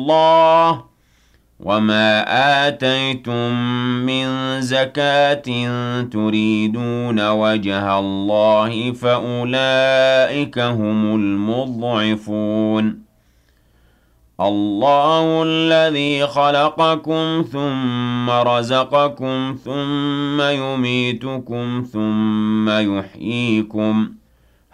الله وما آتيتم من زكاة تريدون وجه الله فأولئك هم المضعفون الله الذي خلقكم ثم رزقكم ثم يميتكم ثم يحييكم